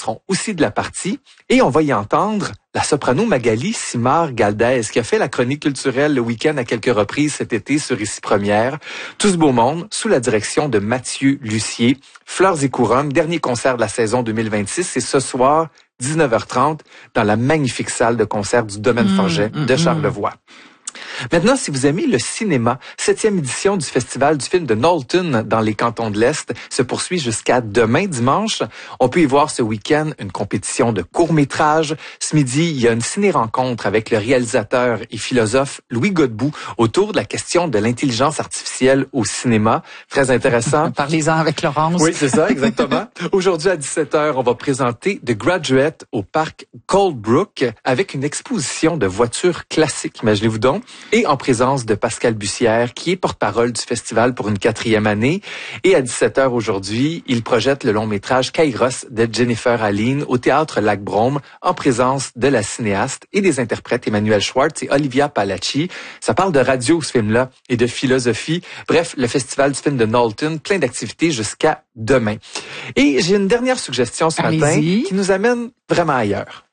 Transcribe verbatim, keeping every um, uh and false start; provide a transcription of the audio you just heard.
seront aussi de la partie et on va y entendre la soprano Magali Simard-Galdès qui a fait la chronique culturelle le week-end à quelques reprises cet été sur Ici Première. Tout ce beau monde sous la direction de Mathieu Lucier. Fleurs et couronnes, dernier concert de la saison deux mille vingt-six, c'est ce soir, dix-neuf heures trente, dans la magnifique salle de concert du Domaine mmh, Forget de Charlevoix. Maintenant, si vous aimez le cinéma, septième édition du Festival du film de Knowlton dans les cantons de l'Est se poursuit jusqu'à demain dimanche. On peut y voir ce week-end une compétition de courts-métrages. Ce midi, il y a une ciné-rencontre avec le réalisateur et philosophe Louis Godbout autour de la question de l'intelligence artificielle au cinéma. Très intéressant. Parlez-en avec Laurence. Oui, c'est ça, exactement. Aujourd'hui, à dix-sept heures, on va présenter The Graduate au parc Coldbrook avec une exposition de voitures classiques, imaginez-vous donc. Et en présence de Pascal Bussière, qui est porte-parole du festival pour une quatrième année. Et à dix-sept heures aujourd'hui, il projette le long-métrage Kairos de Jennifer Aline au Théâtre Lac-Brome en présence de la cinéaste et des interprètes Emmanuel Schwartz et Olivia Palacci. Ça parle de radio, ce film-là, et de philosophie. Bref, le festival du film de Knowlton, plein d'activités jusqu'à demain. Et j'ai une dernière suggestion ce Allez-y. matin qui nous amène vraiment ailleurs.